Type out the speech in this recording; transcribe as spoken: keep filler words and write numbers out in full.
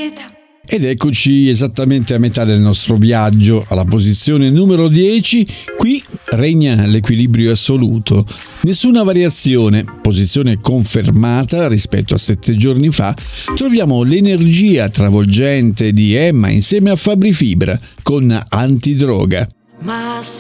vita. Ed eccoci esattamente a metà del nostro viaggio, alla posizione numero dieci. Qui regna l'equilibrio assoluto, nessuna variazione, posizione confermata rispetto a sette giorni fa. Troviamo l'energia travolgente di Emma insieme a Fabri Fibra con Antidroga. Ma